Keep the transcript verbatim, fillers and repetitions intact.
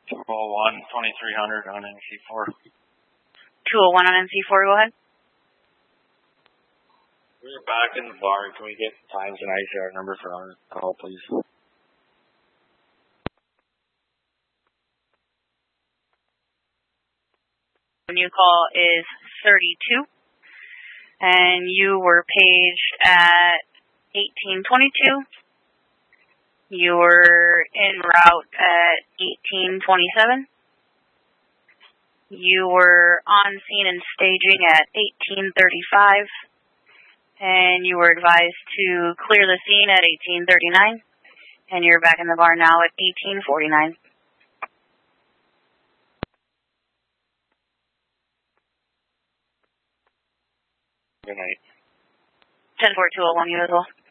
two oh one, twenty-three hundred on N C four. two oh one on N C four, go ahead. We're back in the bar. Can we get times and I C R number for our call, please? New call is thirty-two, and you were paged at eighteen twenty-two. You were en route at eighteen twenty-seven. You were on scene and staging at eighteen thirty-five. And you were advised to clear the scene at eighteen thirty-nine, and you're back in the bar now at eighteen forty-nine. Good night. ten four two oh one, you as well.